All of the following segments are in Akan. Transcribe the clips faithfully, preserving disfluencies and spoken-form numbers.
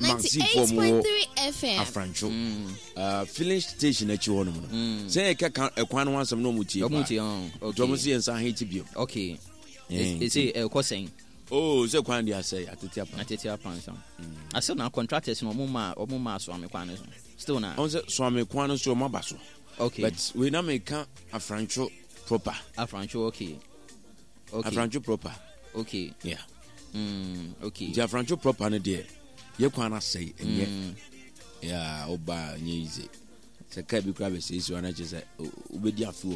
ninety-eight point three F M. Afrancho. Uh, filling station at you on. Say, I can't acquire some no muti. Okay. Domosi and Sahiti. Okay. Is it a question? Oh, so quando I say at the tip. At the tip. I said now contractors no mumma or mumma swami quanis. Still now. On the swami quanis to Mabasso. Okay. But we now make a Francho proper. A Francho, okay. Okay. A Francho proper. Okay. Yeah. Mm, okay. The Francho proper, no dear. You can't say, and yet. Yeah, Oba, easy. The cabby crab is one I just said, with your food.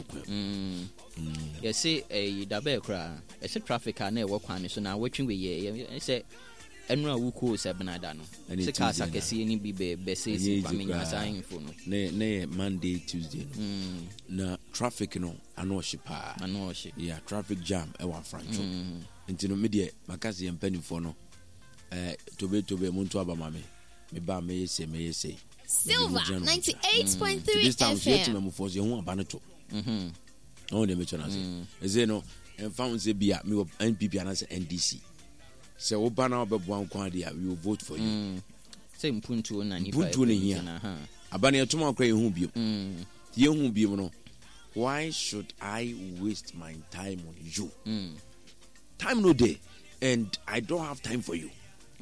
You see, a double cry. I said traffic car near walk on, so now watching with ye. I said, and no who calls Sabanadano. And it's a car I can see any be basis. I mean, you're saying for me. Nay, Monday, Tuesday. No traffic, no, I know she pa. I know she. Yeah, traffic jam, I want Franco. Into the media, Macassi and Penny for no. Eh, to be to be Monto Abamame. Me ba may say, may say. Silver ninety-eight point three This time, she had to move for your one banato. Hm. Oh, the Mitchell. Is there no and found the beer, me of N P P and N D C. So, Obana, but one quantity, we will vote for you. Same Puntu and Puntu in here. Abania tomorrow, cray whom be. You whom be no. Why should I waste my time on you? Time no day, and I don't have time for you.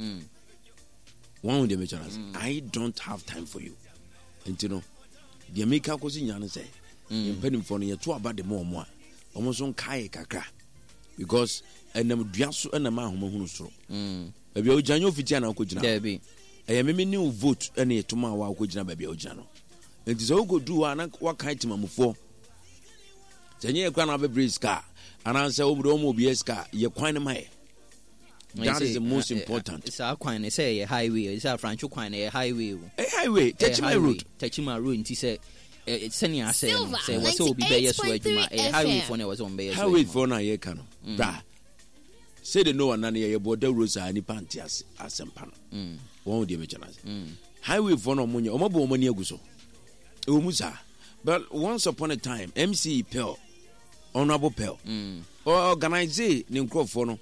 One of the mentioners, I don't have time for you. And you know, the America was in Yana say, in penny for you two about the more more. Almost on Kai Kakra. Because and them Diasu and the man who knows so. Baby Ojano Fitiana could be. I am a new vote any tomorrow could not be Ojano. And it's all good do an what kind of mamma for. Then you can have a breeze car and answer over the Omo car, you're quite a my. That is the most important. It's our quine, say a highway, it's our Franco quine, a highway. A highway, touch my route, touch my route. He said, it's sending us say, what's all be bears where a highway for was on bears. Highway for na ye cano. Bra. Say the no one, any about the roads are any pantias as some pan. Won't the mentioners. Highway for no money, or mobile money aguso. Umusa. But once upon a time, M C Pell, Honorable Pell, or organize Nim Crawford.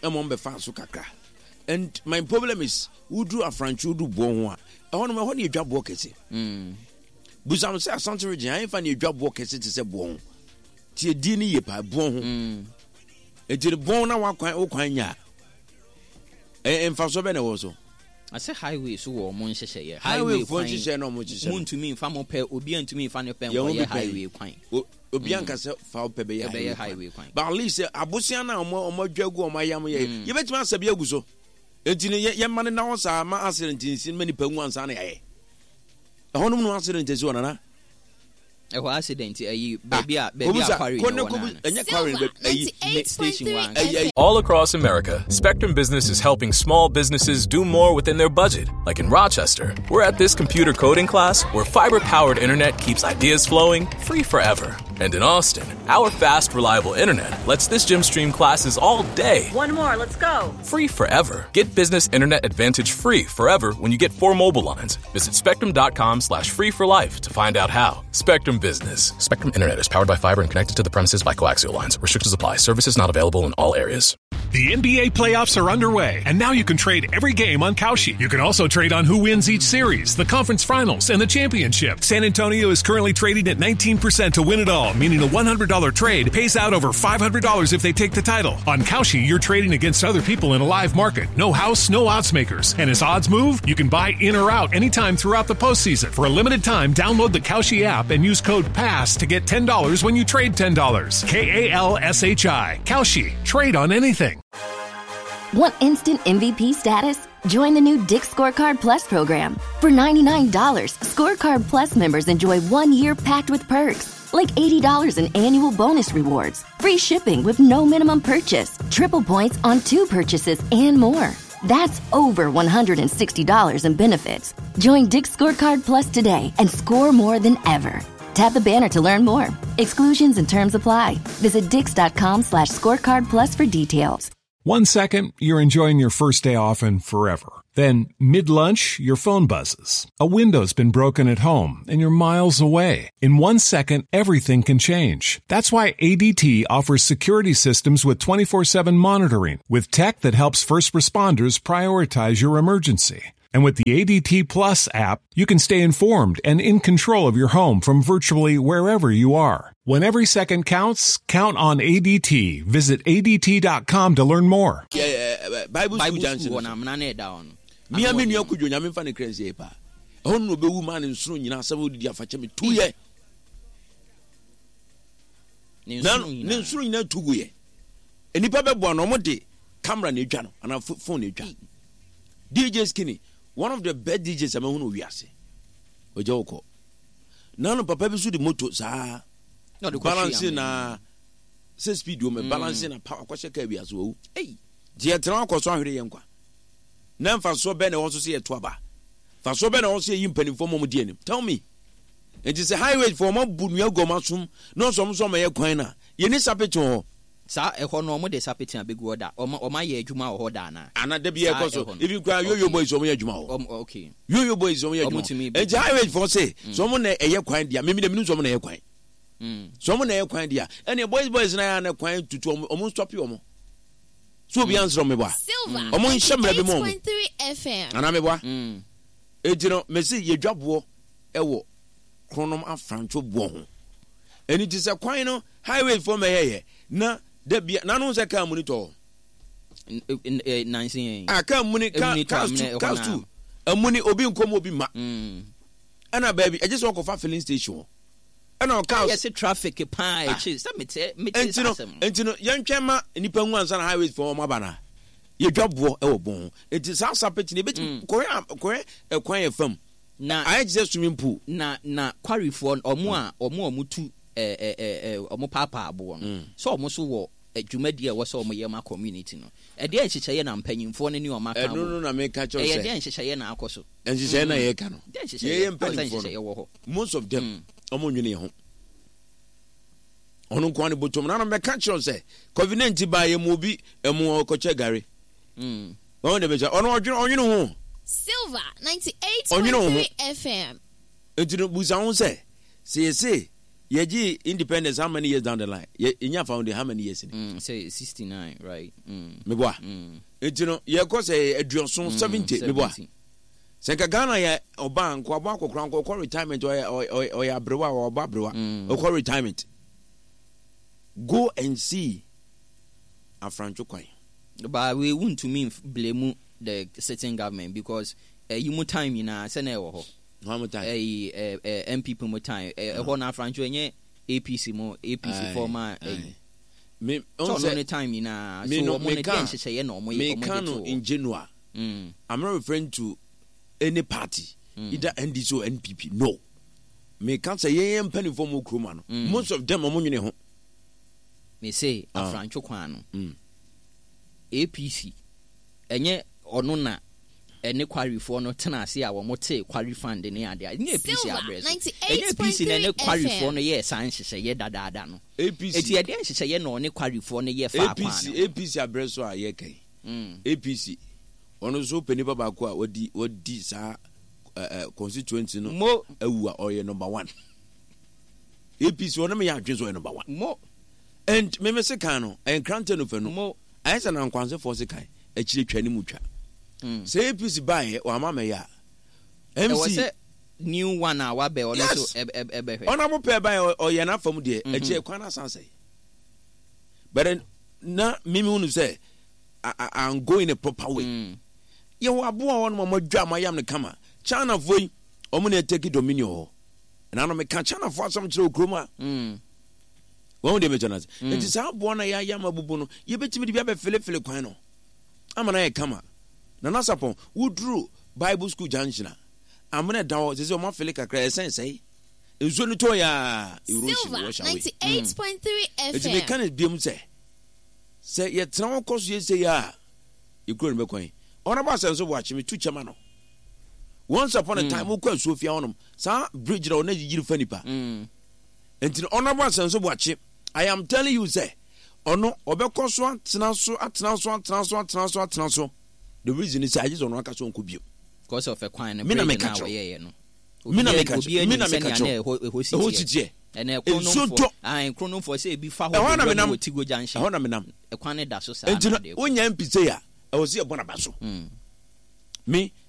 And my problem is, who do a French who do bon? I want to know your job work is it? But I'm saying something original. I find your job work is it is a bon. Tia dini ye pa bon. It did bon na wa kwan o kwan ya. Eh emfa so be na wo so. I say highway so wo mo nhye hye. Highway for nhye no mo nhye. Mo ntumi mfa mo pe obi antumi mfa no pe wo ye highway kwan. Obi anka se fa o pe be ye highway kwan. But at least abosia na omo omo dwagu omo yam ye. Ye betima asabi aguso. Entini ye man na wo sa ma accident nsin mani pangu ansa na ye. Ehonum no accident ezi wona na. Eho accident ayi baby a baby a quarry no. All across America, Spectrum Business is helping small businesses do more within their budget. Like in Rochester, we're at this computer coding class where fiber-powered internet keeps ideas flowing free forever. And in Austin, our fast, reliable internet lets this gym stream classes all day. One more, let's go. Free forever. Get business internet advantage free forever when you get four mobile lines. Visit spectrum.com slash free for life to find out how. Spectrum Business. Spectrum Internet is powered by fiber and connected to the premises by coaxial lines. Restrictions apply. Services not available in all areas. The N B A playoffs are underway, and now you can trade every game on Kalshi. You can also trade on who wins each series, the conference finals, and the championship. San Antonio is currently trading at nineteen percent to win it all, meaning a one hundred dollars trade pays out over five hundred dollars if they take the title. On Kalshi, you're trading against other people in a live market. No house, no odds makers. And as odds move, you can buy in or out anytime throughout the postseason. For a limited time, download the Kalshi app and use code PASS to get ten dollars when you trade ten dollars. K A L S H I. Kalshi. Trade on anything. Want instant M V P status? Join the new Dick's Scorecard Plus program. For ninety-nine dollars, Scorecard Plus members enjoy one year packed with perks, like eighty dollars in annual bonus rewards, free shipping with no minimum purchase, triple points on two purchases, and more. That's over one hundred sixty dollars in benefits. Join Dick's Scorecard Plus today and score more than ever. Tap the banner to learn more. Exclusions and terms apply. Visit dix.com slash scorecard plus for details. One second, you're enjoying your first day off and forever. Then, mid-lunch, your phone buzzes. A window's been broken at home, and you're miles away. In one second, everything can change. That's why A D T offers security systems with twenty-four seven monitoring, with tech that helps first responders prioritize your emergency. And with the A D T Plus app, you can stay informed and in control of your home from virtually wherever you are. When every second counts, count on A D T. Visit A D T dot com to learn more. Yeah, Bible school junction. Me and me new kujo nyame fa ne crazy pa. Ehon no be woman nsuru nyina sabu di afache me two year. Na ne nsuru nyina tugu ye. Enipa be bo no mo de camera na edwa no ana phone na edwa. D J Skinny, one of the best D Js among who we are say. Ojoko. Nano papa be su di moto sa. No the balancing na say speed wo me balancing na power kwashe ka bi aso. Hey. Je tra ko so ahwere ye nkwa. Na mfa so be na won so say to aba. Fa so be na won say yi mpanimfo mo di anim. Tell me. It is a highway for mo bunua gomasum. No so so me ye kwan na. Ye ni sapete ho. Sa ehọ no mo de sapete abegu oda. O ma ye adwuma ho da na. Ana de bia ekoso. If you cry yo boys so mo ye adwuma ho. Okay. Yo boys so mo ye adwuma. E highway for say so mo na eye kwan dia. Me me dem so mo na ye kwan. Mm. So mo na ye kwan dia. And boys boys na ya na kwan tutu o mo stop yo mo. So bi answer me boa. O mo nhyemra be mo. eight point three F M. Ana me boa. Mm. E jino me si ye dwabo e wo kronom afrancho bo ho. Eni ti se kwan no highway for me ye na de bia na no se ka monitor nineteen ah ka muni ka ka tu amuni obi nkom obi ma mm ana baby e just walk off filling station ana ka yes traffic pa e chi se mete mete entino entino yentwema nipa hu ansa na highway for ma bana ye dwabo e wo bon enti sa sapeti ne beti koya koya e kwan ye fam na I just swimming pool na na quarry for omo a omo omo tu eh eh eh omo papa abo no so omo so wo adwumadi a wo so omo yema community no e de enhyehyeye na mpanyimfo ne ne omo aka no no na me ka cho say e de enhyehyeye na akoso enhyehyeye na ye ka no ye mpanyimfo most of them omo nwene ye ho onu kwa ne botom na na me ka cho say covid nineteen ba ye mo bi emu okoche gare mm won de be ja onu odwene onwene ho Silver ninety-eight point three F M. Entino buza won say say say yeji independence how many years down the line? Ye inya found how many years in? Mm, say sixty-nine, right? Mm. Me boa. Mm. Entino ye ko say aduoson seventy me boa. Se ka Ghana ya oba nko abo akokran ko retirement o o ya brewa o ba brewa. O ko retirement. Go and see Afrancho Kwan. But we want to mean blame the sitting government because uh, you more time in a senate or how much time eh eh M P more time eh ho na Franco enye A P C mo A P C former me on the time in a so mo na dey hye no mo in January. mm. I'm not referring to any party mm. either N D C or N P P. No, me can't say ye penny for mo kroma no most of them mo nwene ho me say uh. Afrancho Kwan no mm. A P C enye ono na ene quarry for no tenase a wo mote quarry fund ne ade a ne A P C address enye A P C ne quarry for no ye san hyehyɛ ye dadaada no A P C eti ade hyehyɛ ye no ne quarry for no ye fa kwa A P C A P C address so a ye kai mm A P C ono so penipa ba ko a wodi wodi sa uh, constituency no mo awu a oye number one A P C ono me ya adwe so number one mo and me me se kan no en krante no fe no mo ayesa na nkwanse for se kan akire twani mu twa mm say A P C buy o ama me ya M C new one a wa be ono so e e be hwe ono mo pe buy o ye na fam de akire kwan na san say but na mimi unu say I'm going a proper way mm. ye wo abo a wono mo dwa ma yam ne kama China foi omo na take dominion ho na no me ka China fo asam kire okroma mm won de me Jonas it is how bo na ya yam abubu no ye betimi de bia be fele fele kwan no amana ye kama na nasapon wudru Bible school junction amana dawo ze ze o ma fele kakra esen sei ezo ni to ya erosion wash away ninety-eight point three F M it be kan be mu say say ye tran koso ye say ya ye kuro ne be kwan ona ba senso bo achi me tu chama no once upon a time ukwa Sofia onom sa bridge na ona yiri fanipa mm enti ona ba senso bo achi I am telling you say ono obekoso atena so atena so atena so atena so atena so the reason is I just on aka so nkobio because of a kwan na me na me ka cho ye no me na me ka cho me na me ka cho ho sitie ene krono for an krono for say bi fa ho na me tigo junction ho na me nam e kwan da so sa na de onya mpise ya e wo se e bona ba so mm me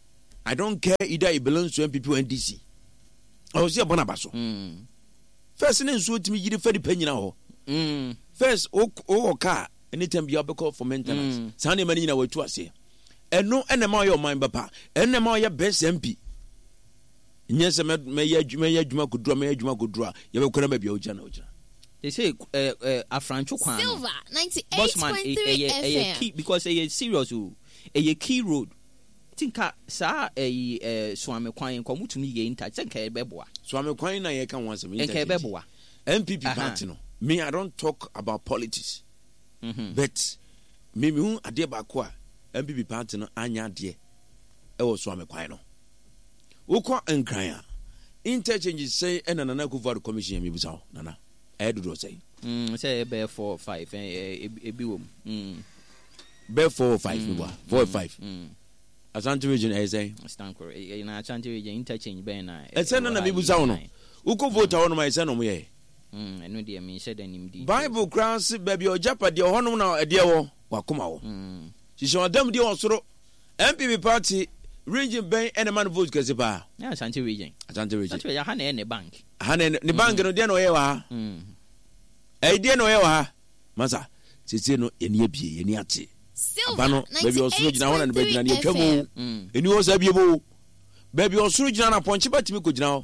I don't care either it belongs to M P P or N D C. I was here Bonabaso. First, and then so to me, you defend the penny now. First, oh, car, anytime you have for maintenance. Sunday money in our two us here. And no enemy your mind, papa. Enemy your best M P. Yes, may you may you could draw, may you could draw. You will come up your channel. They say uh, uh, a Franco Silver ninety-eight point three F M because a serious a key road. Think sa a swam kwan komu to me ye inta think e beboa. Swam kwan na ye kan once me. E ka beboa. M P P party no. Me I don't talk about politics. Mm-hmm. But me me hu ade ba ko a M P P party no anya ade e wo swam kwan no. Wo ko enkran a interchange say e na na ku for commission me busa nana. I do say. Mm say be four five e bi wo. Mm. Be four five me ba. four five. Mm. Asante region e say. Stanko e na Asante region interchange be na. E say na na me busa no. Wo ko vote ho no mai say no mo ye. Mm eno de me say danim di. Bible cross baby o japa de ho no na e de wo wakoma wo. Mm. Sisi odam de osoro. M P P party region ben and man vote kase pa. Na Asante region. Asante region. Asante region ha na e bank. Ha na ne bank no de no ye wa. Mm. E de no ye wa. Masa sisi no eni abie eni ate. Silver ninety-eight point three F M. Eni wo sa biebo. Baby osuru gina na ponche batimi ko gina ho.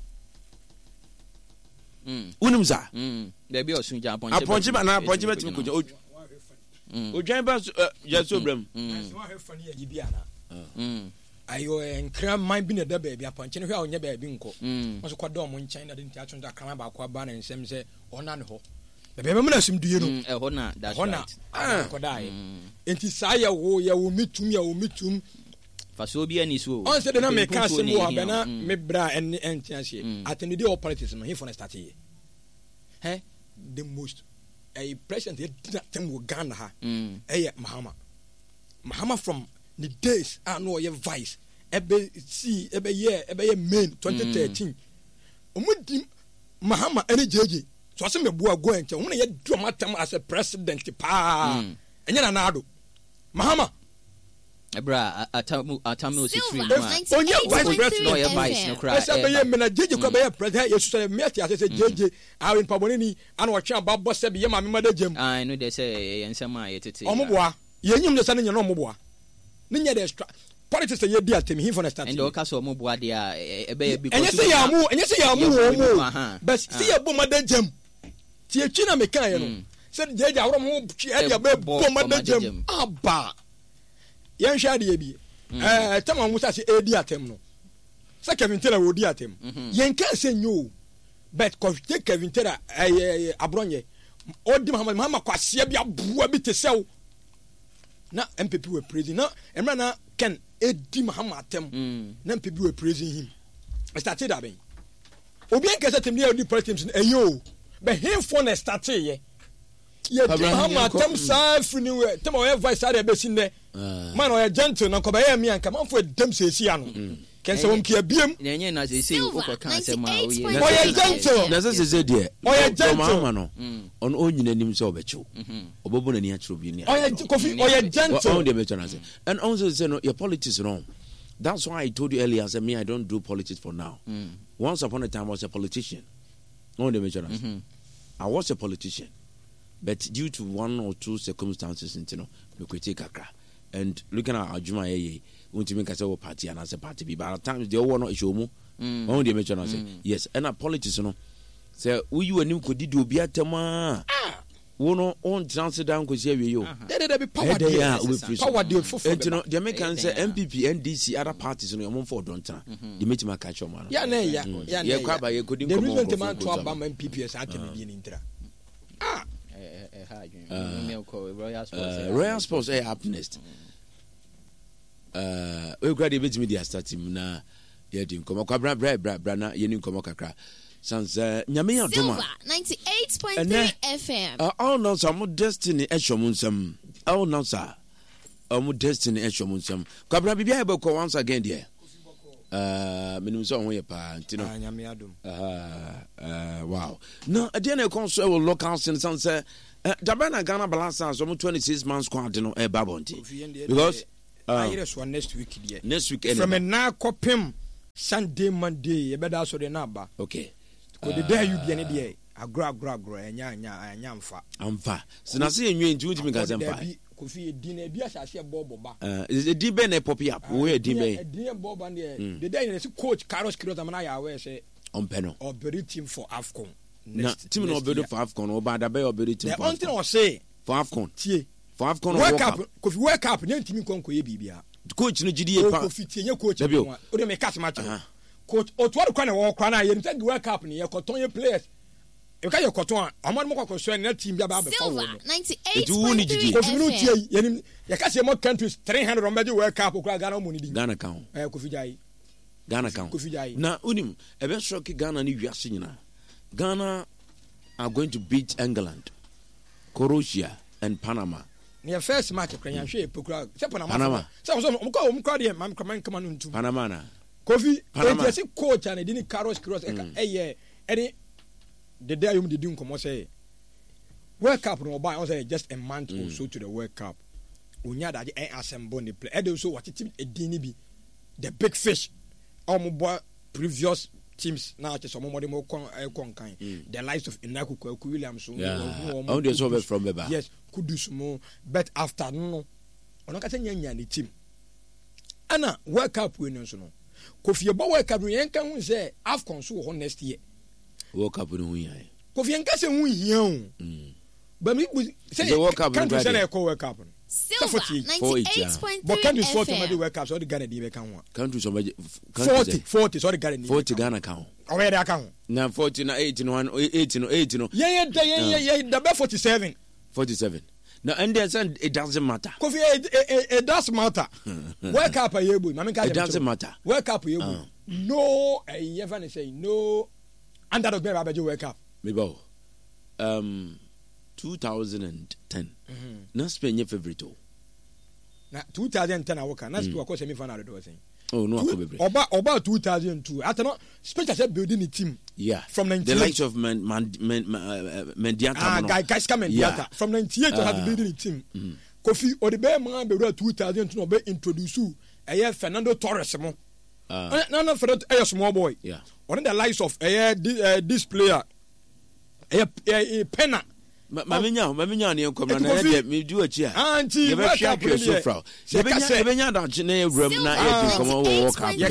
Mm. Unim sa. Mm. Baby osuru gina ponche. A ponche ba na ponche batimi ko gina. Mm. O gyan ba ya so bram. Mm. So ha fa ni ya gibi ana. Mm. Ayo enkra man bi na da baby a ponche no hwa onye baby nko. Mo so kwado mo nchen na de ntia chon da kran ba kwa ba na nsem se ona ne ho. Bebe me na sim duye no. Eh hona that's right. Ah ko dai. Enti sa ya wo ya wo mitum ya wo mitum. Faso bi ani so. On se de na me ka sim wo ba na me bra en entianse. Atene dey politics no he for na start here. Eh the most a president that time wo Ghana ha. Eh Mahama. Mahama from the days I know your vice. Ebe see ebe year ebe year main twenty thirteen. Omudi Mahama ene jeje. So I say me bua go enche wona ye do matam as a president pa enya na nado Mahama ebra atamu atamu si free ma onye vice president no ye vice no cry esa be ye me na jeje ko be ye president ye so me ati ase jeje awin pabone ni ana watwe ababo se be ye ma me mada jam ah no dey say ye nsema ye tete omoboa ye nyim de sa ne nya no omoboa ne nya de extra politics ye di atem he for start and o ka so omoboa de a ebe ye because enye se ya mu enye se ya mu wo but see ye bo mada jam tie china me kan ye no se jeje awro mo e dia be bo mada jam aba yen hwa de bi eh tama musa se e di atem no se Kevin Tera wo di atem yen kan se nyo but ko Kevin Tera eh abronye o di Muhammad Muhammad kwase bia bua bi te sew na M P P we praising na emra na ken e di Muhammad atem na M P P we praising him I started that ben obi en kase tem dey di politics eh yo but him for na started ye ye di Muhammad atem sa free new tem o voice are be sin ne man o gentle na ko ba ye mi anka man for dem se si ano ken se won kia biem nenye na se se o ko kan se ma o ye o ye gentle na se se de o ye gentle no on o nyina nim se obecho obobo na ni achiro bi ni o ye kofi o ye gentle on dey better na say and also say no your politics wrong. That's why I told you earlier, I said me I don't do politics for now. Mm. Once upon a time I was a politician. On the major mm-hmm. I was a politician, but due to one or two circumstances, you know, we could take a crack. And looking at our Juma, we want to make us a party and as a party. But at times, they all want to show me. On the major, I say yes. And a politics, you know, say, "Who you and him could do be at Tama?" Wono on transfer down ko share you. There there be power there. Power there for for. You know, the American say M P P, N D C, other parties no am for don't tra. The meet my catch man. Yeah na yeah. Yeah yeah kwa ba ye ko din ko. The reason the man to abam M P P as atem bi ni ntra. Ah. Eh eh ha adwin. Me ko Royal Sports. Royal Sports eh happiness. Uh we grade bit media starting na ye din ko kwa bra bra bra na ye ni ko kakra. Sans nyame ya doma ninety-eight point three F M. Uh, all now some destiny eshomunsam. All now sir. Um destiny eshomunsam. Kwabra bibia e beko once again there. Uh minimum so won ye pa ntino. Ah nyame adom. Uh uh wow. No, again e kon so local sin sans uh Dabana Ghana balance so twenty-six months quad no e babonti. Because I hear us one next week there. Next week from a na kopim Sunday Monday you better so the number. Okay. Ko the day you be any day. Agro agro agro enya enya enya mfa. Amfa. So na say enwe nti wutimi ka semfa. Kofi di na bi asase bobo ba. Eh is di be na pop up. We di be. Di bobo na the day you coach Carlos Quiroz amana ya we say on peno. Or bury team for AFCON. Na team no bury for AFCON or ba da be or bury team. The only thing I say for AFCON. Tie. For AFCON World Cup. Kofi World Cup na ntimi konko ye bibia. Coach no gidi e pa. Kofi tie ye coach. O de me cast match. Coach o to kwa na wo kwa na ye ntagi World Cup ni ye koton ye players. You can your cotton, I'm not more concerned that team about Silver ninety-eight point three F M. You can see more countries three hundred on the World Cup or Ghana money. Ghana count. Eh, Kofijai. Ghana count. Kofijai. Now, unim, a best shock Ghana ni Yasina. Ghana are going to beat England, Croatia, and Panama. Near first match, Ukrainian shape, Panama. Some of them go, I'm calling him, I'm coming, come on to Panama. Kofi, Panama. I coach and I didn't Carlos Cross. Eh, yeah, any. The day you didn't come say World Cup no buy also just a month mm. or so to the World Cup. Unya that the assemble the play. And also what it a dini be the big fish. All more previous teams now just some more more con kind. The likes of Inaku Williams. Yeah. How they solve it from the yes, could do some more. But after no, I'm not saying any team. Anna World Cup winners no. Kofi Ebo World Cup we can say AFCON so next year. World Cup no hu yan. Kofi enka se hu yan. Mm. But me say the World Cup can do say na call World Cup. Silver ninety-eight point three But can do forty somebody World Cup so the Ghana dey be kan one. Country somebody forty forty so the Ghana forty Ghana kan. O we dey kan. Na forty na eighty no eighty no eighty no. Yeah yeah yeah yeah yeah the forty-seven. forty-seven. Now and then it doesn't matter. Kofi it, it, it does matter. World Cup a year boy. It doesn't matter. World Cup a year boy. No, I even say no. And that will be World Cup. Maybe um, two thousand ten. Mm-hmm. Na Spain your favorite. Na two thousand ten I work. Na Spain was semi final do thing. Oh no, I be. About about two thousand two. After no, Spain just building a team. Yeah. From ninety-eight. The likes of Man Man Man uh, Mendieta. Ah, guy guys come Mendieta. Yeah. From ninety-eight to uh, have building a team. Mm. Kofi Odibe man be two thousand two no be introduce you. Eye Fernando Torres mo. Uh, no no for that small boy. Yeah. On the likes of uh, this, uh, this player, a uh, uh, penna. Maminya, Maminya, you come and me do a chair. Auntie, you better shake your so proud. You better not Chine room now. Come on, walk up.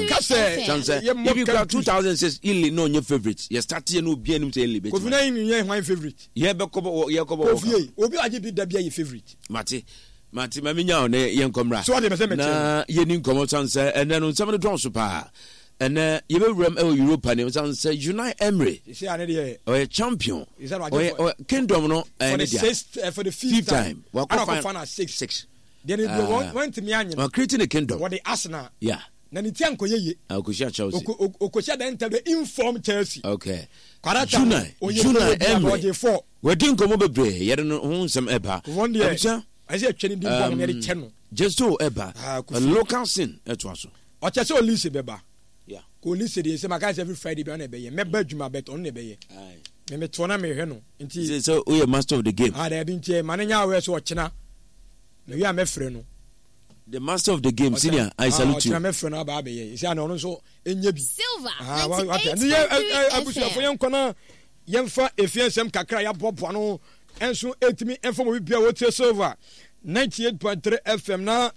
If you got two thousand six, illy know your favorites. You start to know be any little bit. Because name my favorite. Yeah, but come on, yeah, come on. Obi aji be the be favorite. Mati. Mati Maminya, ne young comrade. So what they say, na ye nin come out and say, and then on some of the drums super. And uh, you will remember Europe and it was say Unai Emery. You see, I need or a champion. Is that what or Kingdom no? For the sixth, uh, for the fifth, fifth time. Well, I don't find six. Six. Then it uh, went to me. Well, creating a kingdom. What the Arsenal? Yeah. Then it yanko ye. Okosia Chelsea. Okosia then tell the informed Chelsea. Okay. Unai. Unai Emery. We didn't come over there. You don't know some eba. One day. I say training didn't come near the channel. Just so eba. A local sin. It was so. Or just so Lisa beba. Ko listen dey say my guys every Friday be on ebe ye me ba djuma bet on ebe ye me me to na me hwe no nti so we are master of the game ah dey bi nti mananya we so ochina na wi a me frɛ no the master of the game senior I salute you ochina me frɛ no ba be ye say na ono so enya bi Silver ninety-eight abusu afo yen kona yen fa efiensem kakra ya bobo no enso etimi enfo mo bibia wo tie Silver ninety-eight point three F M na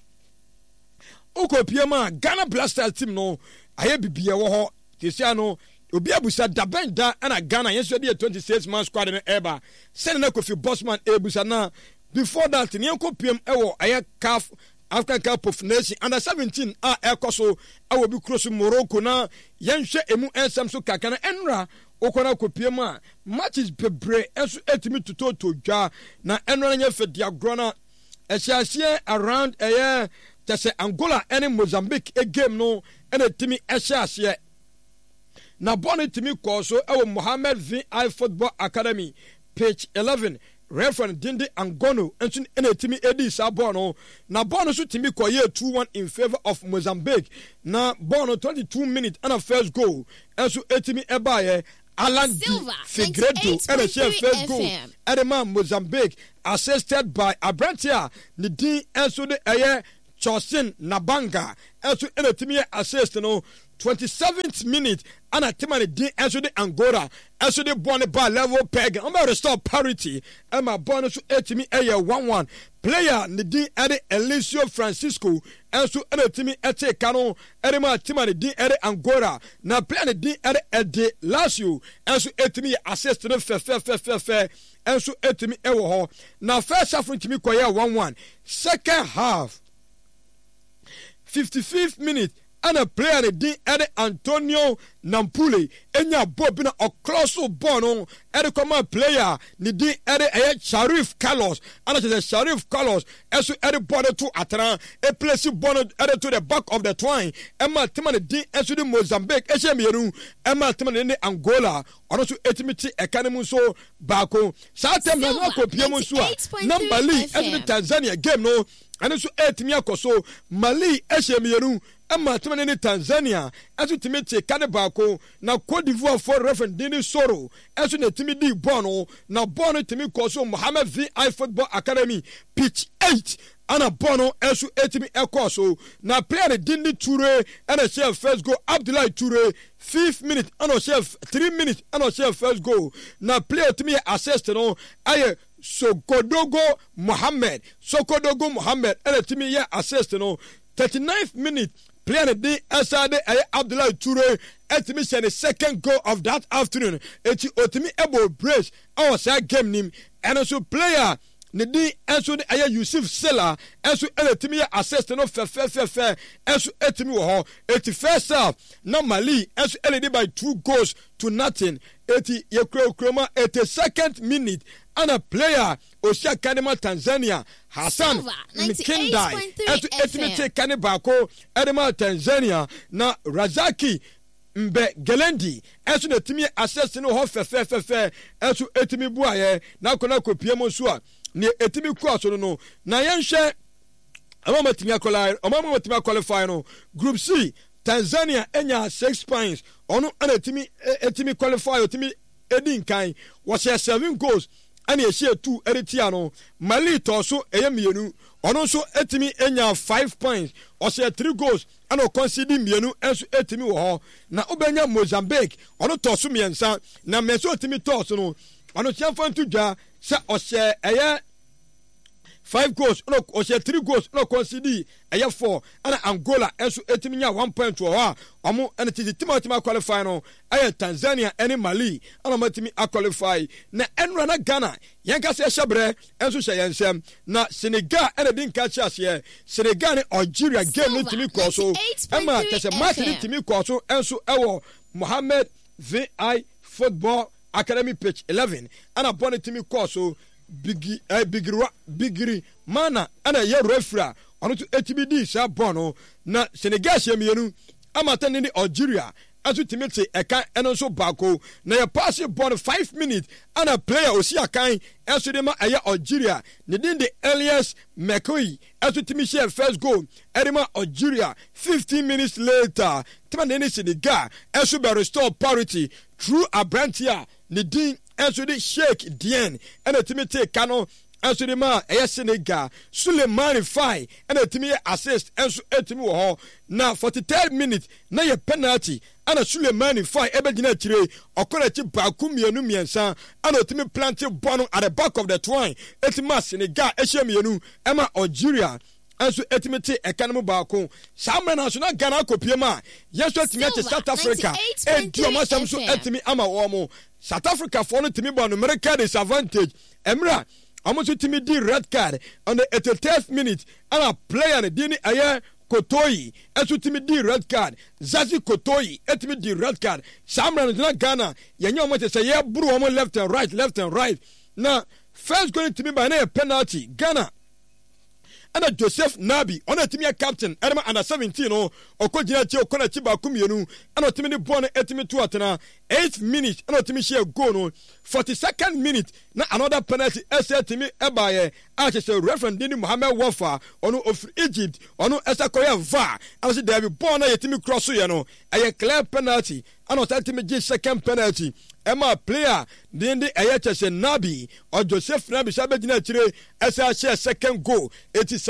Ukopia Ghana Blasters team no aye bibia wo ho tisia no obi abusa da benda na Ghana yeso dey twenty-six man squad no eba send na Kofi Bosman ebusa na before that ne Ukopia e wo aye C A F African Cup of Nations under seventeen a ekoso awo bi cross Morocco na yenhwe emu ensam so kakana enra okona Ukopia ma matches bebre enso etimi tutoto dwa na enra nya fedia grona ehyasie around aye tese Angola and Mozambique a game no and a Timmy Eshas ye. Na bonnet Timmy Koso our Mohammed V I Football Academy page eleven Reverend Dindi Angono and in a Timmy Eddie Sabono. Na bonus to Timmy Koye two one in favor of Mozambique. Na Bono twenty-two minutes and a first goal. And so Etimi Ebaye Alan Figueiredo and a share first goal. Edema Mozambique assisted by Abrantia Nidi and so the air Chosin Nabanga enso ena timi assist no twenty-seventh minute ana timani din enso de Angola enso de bone ba level peg on restore parity ema bone so etimi eye one one player ne din ede Elisio Francisco enso ena timi ete kano ede ma timani din ede Angola na player ne din ede Ede Lazio enso etimi assist no fe fe fe fe fe enso etimi ewo ho na first half timi koye one one second half fifty-fifth minute and a player the din ede Antonio Nampule enya bobina okloso bono ede come player the din ede eh Sharif Carlos and the Sharif Carlos eso ede bono to atran e place bono ede to the back of the twine ema tema the din eso de Mozambique e shemienu ema tema the Angola ono so etimiti ekanemu so bako sa tem na ko piemu so number li eso Tanzania game no and so etimi akoso Mali e shemienu Emma Timani Tanzania, as you timid Canabako, now Cote d'Ivoire for Reverend Dini Soro, as you timidi Bono, now Bono Timi Koso, Mohammed V I Football Academy, pitch eight, and a Bono, as you etimi Ekoso, now player Dini Toure, and a chef first go, Abdullah Toure, fifth minute, and a chef, three minutes, and a chef first go, now player to me assistant on, I Sokodogo Mohammed, Sokodogo Mohammed, and a Timi ya assistant on, thirty-ninth minute. Player the Asade Abdullah Toure etimi the second goal of that afternoon. Eti otimi ebo brace our side game nim and also player ne di enso de aya Yusuf Sela enso etimi assist no fe fe fe fe enso etimi wo ho eti first half na Mali enso eledi by two goals to nothing. Eti yekro kroma eti second minute and a player Osha Kanema Tanzania Hassan Mkindai etu etimete kanibako edema Tanzania na Razaki Mbe Gelendi esu na timi assess no ho fe fe fe fe esu etimi buaye na kona kopiemo so a ne etimi ku aso no na yenhwe amama timi akola amama timi qualify no group C Tanzania enya six points ono ana timi etimi qualify otimi edin kan was seven goals and ye share two eritiano Mali toso eyemienu ono so etimi enya five points or share three goals and o concede mienu enso etimi wo ho na obenya Mozambique ono toso miensa na meso etimi toso no ono chiamfa ntudwa se o share eye five goals no o share three goals no concede eye four and Angola enso etimi nya one point wo ha omo ene titi Timothy qualify no eye Tanzania ene Mali ana matimi qualify na enra na Ghana yenka se hyebre enso hye yensem na Senegal ene din ka chiase Senegal ne Algeria game no timi ko so ema kese match ni timi ko so enso ewo Mohammed V I Football Academy page eleven ana bone timi ko so bigi eh bigiri bigiri mana ana ye refra ono to etimi di sha bono na Senegal shemienu amata ni Algeria asu timete eka eno so bako na ye pass ball five minutes and a player osi akan asu de ma aya Algeria ne din de Elias Mekoi asu timi share first goal edema Algeria fifteen minutes later tima ne Senegal asu be restore parity through Abrantia ne din asu de Sheikh Dien and timete kano enso de ma eye Senegal Suleiman Fai and etimi assist enso etimi wo ho na forty-third minute na ye penalty ana Suleiman Fai ebe gina tire okora chi baku mienu miensa ana etimi plant ball at the back of the twine etimi Senegal ehye mienu ema Algeria enso etimi te ekanemu baako samre national Ghana kopiema yeso etimi che South Africa e dioma samso etimi ama wo mo South Africa for no timi ba numerical disadvantage emra Amosu timi di red card on the eighty-third minute and a player ne dini aye Kotoyi esu timi di red card Zazi Kotoyi etimi di red card Samra na Ghana yenye omo te say ye buru omo left and right left and right na first going to me by na penalty Ghana and Joseph Nabi on a team captain Edema under seventeen no okojina che okona chi ba kumienu and otimi ni born etimi to atena eighth minute and otimi share goal no forty-second minute na another penalty ese timi ebaye a say reference Dini Mohammed Wafa ono of Egypt ono esa koya va and say there be born na yetimi cross ye no a clear penalty and otimi give second penalty Emma player Dindi Ayachese Nabi or Joseph Nabi Sabegina Chire as I share second goal. It is a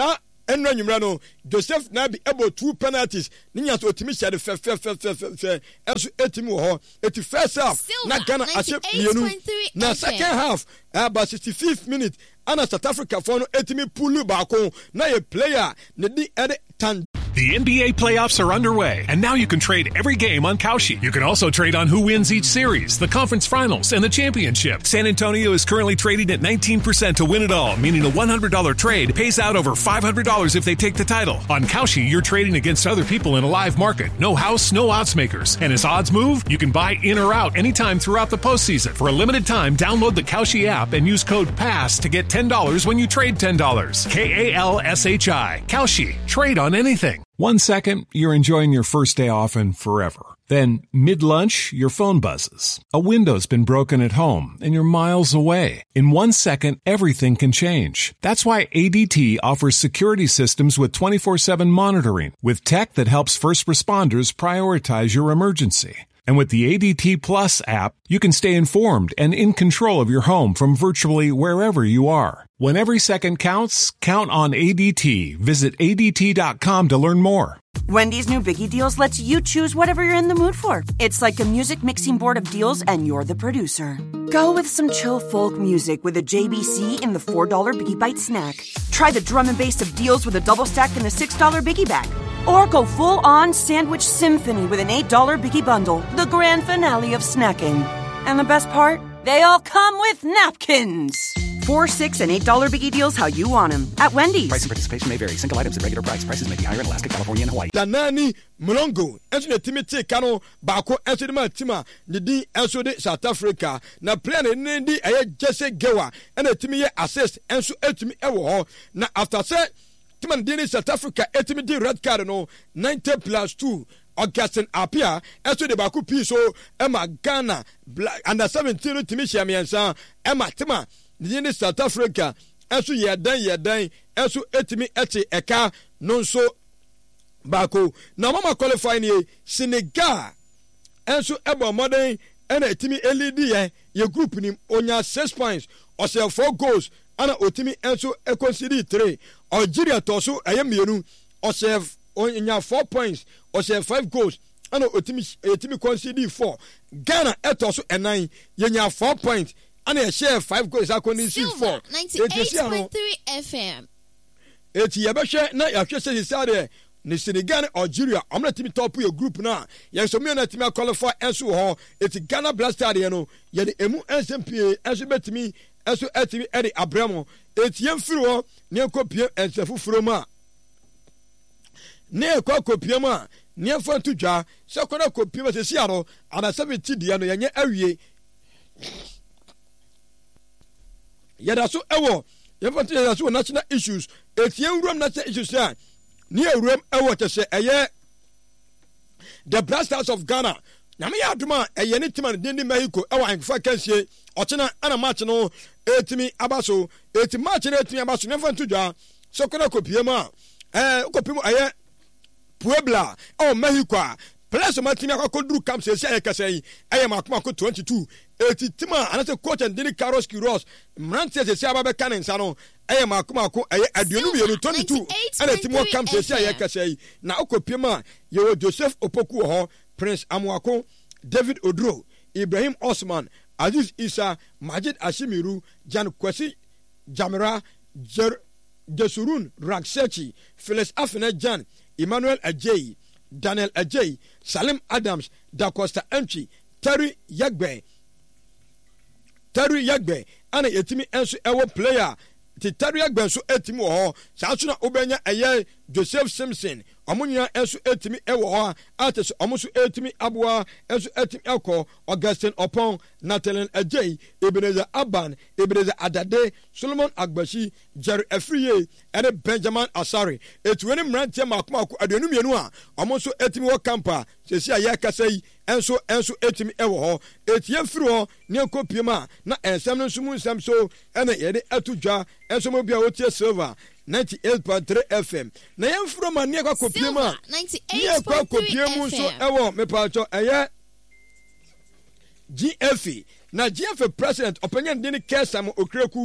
enno anwumra no Joseph Nabi ebo two penalties ninya so otimi shade fe fe fe fe fe enso etimi wo ho eti first half na Ghana ashe mienu na second half about sixty-fifth minute ana South Africa for no etimi pulu baako na ye player ne di ede tan. The N B A playoffs are underway, and now you can trade every game on Kalshi. You can also trade on who wins each series, the conference finals, and the championship. San Antonio is currently trading at nineteen percent to win it all, meaning a one hundred dollars trade pays out over five hundred dollars if they take the title. On Kalshi, you're trading against other people in a live market. No house, no odds makers. And as odds move, you can buy in or out anytime throughout the postseason. For a limited time, download the Kalshi app and use code PASS to get ten dollars when you trade ten dollars. K A L S H I. Kalshi. Trade on anything. One second, you're enjoying your first day off and forever. Then, mid-lunch, your phone buzzes. A window's been broken at home, and you're miles away. In one second, everything can change. That's why A D T offers security systems with twenty-four seven monitoring, with tech that helps first responders prioritize your emergency. And with the A D T Plus app, you can stay informed and in control of your home from virtually wherever you are. When every second counts, count on A D T. Visit A D T dot com to learn more. Wendy's new Biggie Deals lets you choose whatever you're in the mood for. It's like a music mixing board of deals, and you're the producer. Go with some chill folk music with a J B C in the four dollar Biggie Bite snack. Try the drum and bass of deals with a double stack in the six dollar Biggie Bag. Or go full-on sandwich symphony with an eight dollar Biggie Bundle, the grand finale of snacking. And the best part? They all come with napkins. Four, six, and eight dollar Biggie Deals how you want them at Wendy's. Price and participation may vary. Single items at regular price. Prices may be higher in Alaska, California, and Hawaii. Danani Mlongo, enso ne timiti kano bako enso de ma tima ne di enso de South Africa na player ne di eye Jesse Gewa and timi ye assist enso etimi ewo ho na after say Timan Dini South Africa etimi di red card no ninety plus two Augustin Apia enso de baku piso Emma Ghana under seventeen timi shamiansa Emma Tima Dini South Africa enso yedan yedan enso etimi eti eka nonso bako na mama qualify ni Senegal enso ebo modern ena etimi elidi ye ye group ni onya six points or say four goals ana otimi enso e consider three Algeria toso ayemienu or say onya four points or say five goals ana otimi etimi consider four Ghana etoso e nine yenya four points ana share five goals akoni see four ninety-eight point three F M eti yebehwe na yahwe se sade ni Senegal Algeria amna timi top your group na yen so me na timi qualify enso ho eti Ghana Blaster de no ye de emu S M P enso betimi enso etimi edi abramo eti yemfiri ho ne kopie ensefu froma ne kwa kopie ma ne fa tudwa se kono kopie ma se siaro ana seventy de no yenye awie yada so ewo yemfa tudwa so national issues eti yenwuram national issues ya ni ewuram ewo tese eye the Blasters of Ghana nyame ya aduma eye ne timan de ni Mexico ewo anfa kansie ochena ana match no etimi abaso eti match na etimi abaso ne fantu dwa so kono kopie ma eh kopie eye Puebla o Mexico plus matimi akkoduru camp se se ekasai eye makoma ko twenty-two eti tima anase coach and Dini Carlos Quiroz mrante se se ababe kanensa no eye makoma ko eye aduonu mienu twenty-two ana timo camp se se ekasai na okopie ma ye Joseph Opoku ho Prince Amuako David Odro Ibrahim Osman Aziz Isa Majid Ashimiru Jan Kwesi Jamira Jer Jesurun Raksechi Felix Afene Jan Emmanuel Ajay Daniel Ajay Salim Adams Da Costa Entry Terry Yagbe Terry Yagbe ana yetimi enso ewo player ti Terry Yagbe so etimi ho sa so na obenya eye Joseph Simpson omunya enso etimi ewo ho ates omuso etimi aboa enso etimi eko Augustin Opon Nathan Ajay Ebenezer Aban Ebenezer Adade Solomon Agbashi Jerry Afriye and Benjamin Asari etuweni mrantie makoma ko aduonu mienu a omuso etimi wo campa sesi aye kasai enso enso etimi ewo ho etie firi ho ne kopie ma na ensem no sumu nsem so ena yede atudwa enso mo bia wotie silver ninety-eight point three F M na yem firi ma ne kwa kopie ma ninety-eight point three F M so ewo me pacho eye G F na G F president opinion Dini Kesam Okreku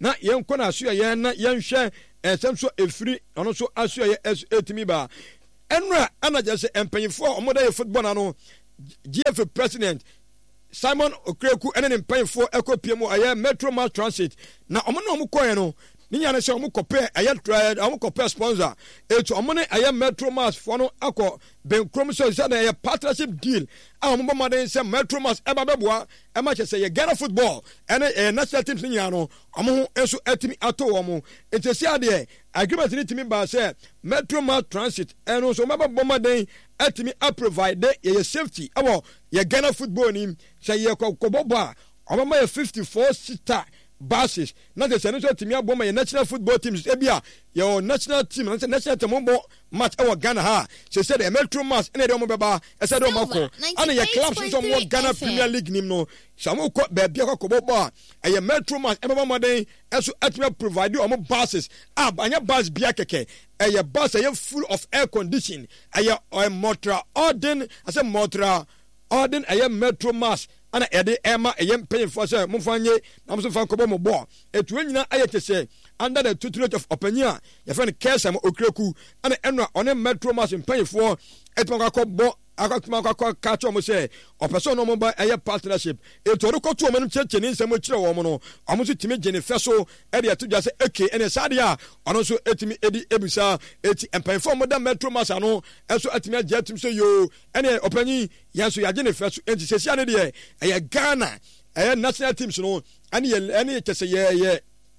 na yen kona aso ye na yen hwe ensem so efiri ono so aso ye etimi ba enra ana je empanyifo omoda ye football na no G F president Simon Okreku ene ne mpanyifo ekopie mu aye Metro Mass Transit na omo na omo koye no ninya ne se omo kope aye tried omo kope sponsor etu omo ne aye Metro Mass fo no akọ benkrom so se na aye partnership deal a omo bo maden se Metro Mass e ba beboa e ma che se ye Ghana football ene e national teams ninya no omo ho enso etimi ato omo entesi ade agreement ni timi ba se Metro Mass Transit eno so maba bo maden etimi a provide ye safety abo ye Ghana football ni se ye kokobobo a omo ma ye fifty-four seater buses na the senator timi aboma ye national football teams ebia your national team na national team bo match our Ghana ha she said the Metro Mass ene de mo beba e said o mako ana ye clubs so mo Ghana Premier League nim no samo ko be bia ko bobo a ye Metro Mass e beba moden eso atime provide o mo buses ab anya bus bia keke e ye bus e full of air condition e ye o motor orden ase motor orden e ye Metro Mass ana ede ema eyem paying for say mfanye na mso fa kobo mo bo etu nyina ayete say under the tutelage of opinion your friend Kesam Okreku ana enwa one Metro Mass paying for etu ka bo akatuma ka ka cho mo say opeso no mo ba eye partnership etu ro ko tu mo ncheche ni nsem kire wo mo no omo so timi gene feso e de atu jase eke ene sade a ono so etimi edi ebisa eti empire for mo da Metro Mass ano eso etimi agye atum so yo ene opanyi yanso ya gene feso enti sesi ane de eye Ghana eye national teams no ane ye ane kese ye ye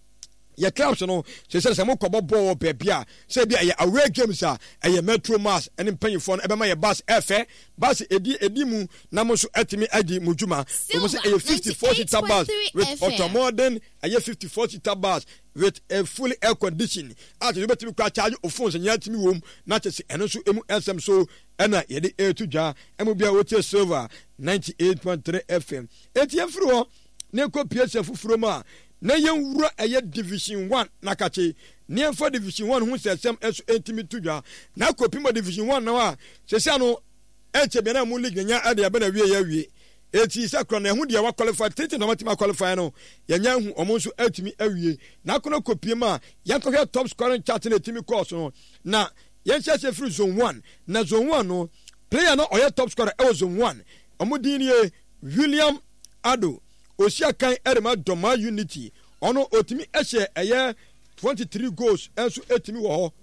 ye clubs no se se se mo kobo ball bebia se bia ye away games a ye Metro Mass ene mpanyifo no ebe ma ye bus efe bus edi edi mu na mo so etimi adi mujuma mo se ye fifty-four seater bus with ultra modern ye fifty-four seater bus with a fully air conditioning at you betimi kwa charge of phones nya timi wom na chese eno so emu nsem so ena ye de e to dwa emu bia wotie silver ninety-eight point three F M etiem firi ho ne ko P S F fufuro ma na yenwura eye division one na kache ne for division one hu sesem eso entimi tudwa na kopimo division one na wa sese no enche bia na mu league nya ade aba na wie ya wie eti sakro na hu de wa qualify tete na matima qualify no yanya hu omo nso atimi awie na kono kopiem a yankohwe top scoring chart na etimi course no na yenche se free zone one na zone one no player no oya top scorer e zone one omo din ye William Ado Osiakan Erema Doma Unity ono otimi ehye eye twenty-three goals enso etimi wo ho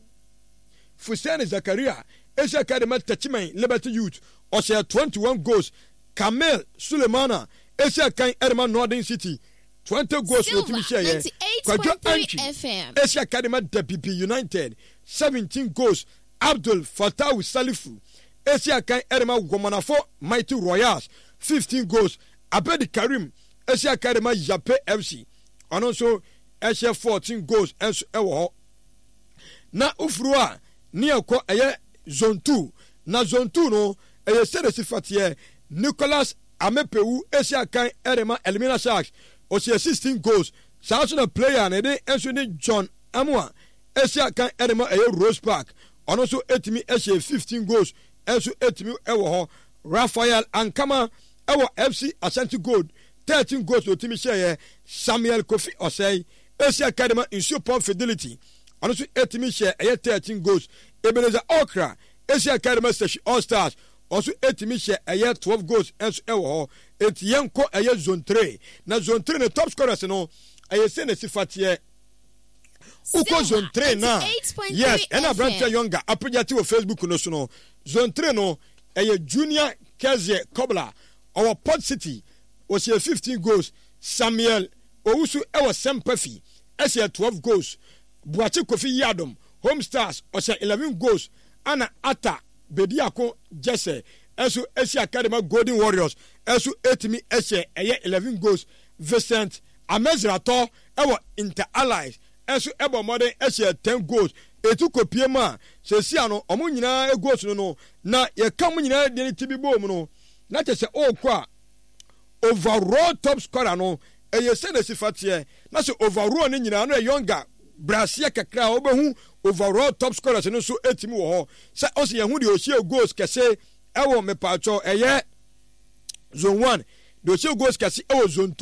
Fuseni Zakaria ehye Kadema Tachiman Liberty Youth ohye twenty-one goals Kamel Sulemana ehye kan Erema Northern City twenty goals otimi share Kwajo Anchi ehye Kadema D P P United seventeen goals Abdul Fatah Salifu ehye kan Erema Gomanafo Mighty Royals fifteen goals Abedi Karim Asia Academy Jape F C ono so Asia fourteen goals enso ewo ho na ufruwa ni akọ eye zone two na zone two no eye seresi fatie Nicholas Amepewu Asia kan Erema Elimina Sharks o se sixteen goals so na player na dey enso ni John Amwa Asia kan Erema eye Rose Park ono so etimi Asia fifteen goals enso etimi ewo ho Raphael Ankama ewo F C Ashanti Gold thirteen goals to team share Samuel Kofi Osei Asia Academy in super fidelity and also eighteen share thirteen goals Ebenezer Okra Asia Academy station All Stars also eighteen share twelve goals and so Etienko aye zone three na zone three the top scorers no aye say na sifatie uko zone three na yes and Abranta Younger appreciate on Facebook no so no zone three no aye Junior Kezie Kobla our Port City was here fifteen goals. Samuel Owusu ewa Sempafi as here twelve goals. Buachi Kofi Yadom Home Stars was here eleven goals. Ana Ata Bediako Jesse Esu Asia Academy Golden Warriors Esu Etimi Eshe Eye eleven goals. Vincent Amezrato ewa Inter Allies Esu Ebo Modern Eshe ten goals. Etu kopiema se si ano omo nyina e goals no no na ye kam nyina de ni tibi bom no na te se o kwa overall top scorer no eye se na sifatie na se overall ni nyina no e Younger Brasia kakra obehu overall top scorers no so etimi wo ho se o se ye hu de o hie goals kese ewo mepacho eye zone one de o hie goals kese ewo zone two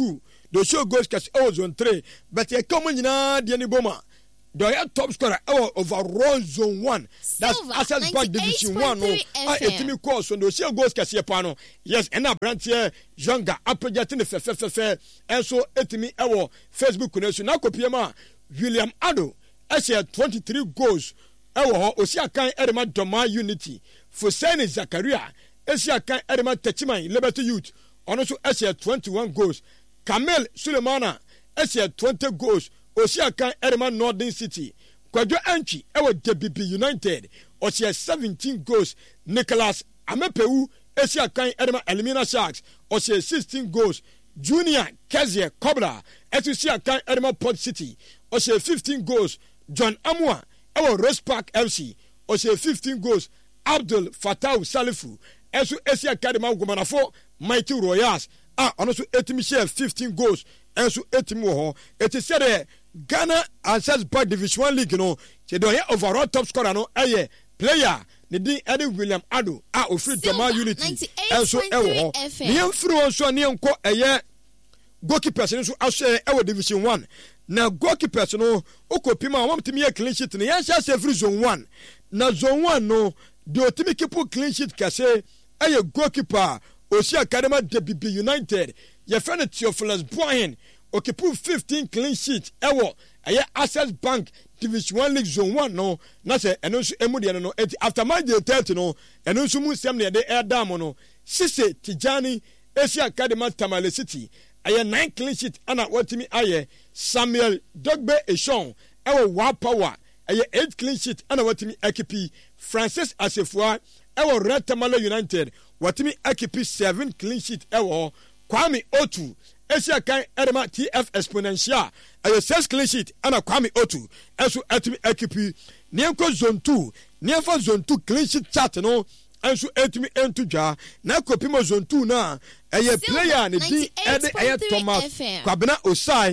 do show goals kɛse ɛwɔ zone three but yɛka mu nyinaa deɛ ne boma the top scorer ɛwɔ overall zone one that's Access Bank Division one no a ɛtumi kɔɔ so do show goals kɛse pa no yes ɛna aberanteɛ Jonga apɛgyate ne fɛfɛfɛfɛ ɛnso ɛtumi ɛwɔ Facebook no so na akɔpiem a William Ado ɛhyɛ twenty-three goals ɛwɔ hɔ osi akan ɛrema Doma Unity Foseni Zakaria esi akan ɛrema Techiman Liberty Youth ɔno nso ɛhyɛ twenty-one goals Kamel Sulemana ɛhyɛ twenty goals osi akan ɛrema Northern City Kwadwo Antwi ɛwɔ D B B United ɔhyɛ seventeen goals Nicholas Amepewu esi akan ɛrema Elimina Sharks ɔhyɛ sixteen goals Junior Kezie Kobra ɛsi akan ɛrema Port City ɔhyɛ fifteen goals John Amua ɛwɔ Rose Park F C ɔhyɛ fifteen goals Abdul Fatau Salifu ɛso esi akadema Gomanafo Mighty Royals a ɔno so etimi hyɛ fifteen goals ɛso etimi wɔ hɔ eti sɛ de Ghana Access Bank Division one League no kyɛ de ɔyɛ overall top scorer no ɛyɛ player ne din ɛde William Ado a ofiri Doma Unity ɛso ɛwɔ hɔ ne yɛn firi wɔn so ne yɛn kɔ ɛyɛ goalkeepers nso ahyɛ ɛwɔ Division one na goalkeepers no okopim a wɔn timi yɛ clean sheet ne yɛn hyɛ sɛ firi zone one na zone one no de otimi kipu clean sheet kɛse ɛyɛ goalkeeper osi academy D B B United yɛfrɛ no Theophilus Boyen okipu fifteen clean sheet ɛwɔ ɛyɛ Access Bank Division one League zone one no na sɛ ɛno nso emu deɛ no no eti after match day thirty no ɛno nso mu nsɛm na yɛde ɛda mo no Sise Tijani esi academy Tamale City ɛyɛ nine clean sheet ana wɔtimi ayɛ Samuel Dogbe Eshon ɛwɔ Wa Power ɛyɛ eight clean sheet ana wɔtimi akipi Francis Asefua ɛwɔ Red Tamale United wɔtimi akipi seven clean sheet ɛwɔ Kwame Otu esi akan ɛrema T F Exponential ɛyɛ six clean sheet ana Kwame Otu ɛso ɛtimi akipi neɛnkɔ zone two neɛmfa zone two clean sheet chart no ɛnso ɛtumi ɛntu dwa na kopima zone two na ɛyɛ player ne din ɛde ɛyɛ Thomas Kwabena Osai